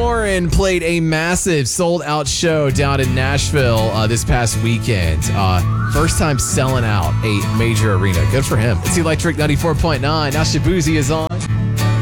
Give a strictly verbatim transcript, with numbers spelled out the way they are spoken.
Warren played a massive sold-out show down in Nashville uh, this past weekend. Uh, first time selling out a major arena. Good for him. It's Electric ninety-four point nine. Now Shabuzi is on.